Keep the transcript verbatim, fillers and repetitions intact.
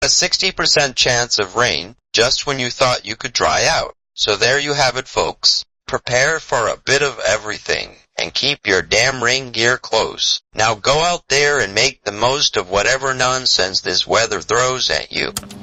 A sixty percent chance of rain just when you thought you could dry out. So there you have it, folks. Prepare for a bit of everything, and keep your damn rain gear close. Now go out there and make the most of whatever nonsense this weather throws at you.